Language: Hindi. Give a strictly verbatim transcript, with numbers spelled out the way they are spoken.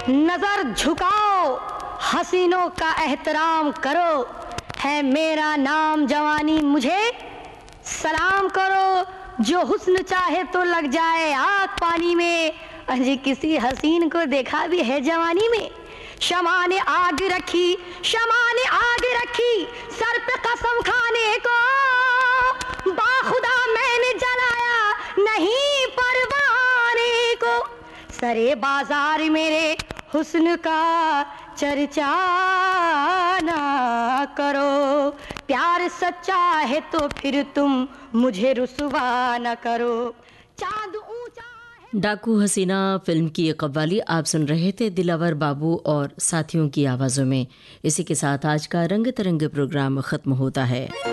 नजर झुकाओ, हसीनों का एहतराम करो, है मेरा नाम जवानी, मुझे सलाम करो। जो हुस्न चाहे तो लग जाए आग पानी में, अजी किसी हसीन को देखा भी है जवानी में। शमा ने आग रखी, शमा ने आग रखी सर पे कसम खाने को, बाखुदा मैंने जलाया नहीं परवाने को। सरे बाजार मेरे हुस्न का चर्चा ना करो, प्यार सच्चा है तो फिर तुम मुझे रुसवा न करो। चांद ऊंचा है। डाकू हसीना फिल्म की ये कव्वाली आप सुन रहे थे दिलावर बाबू और साथियों की आवाज़ों में। इसी के साथ आज का रंग तरंग प्रोग्राम ख़त्म होता है।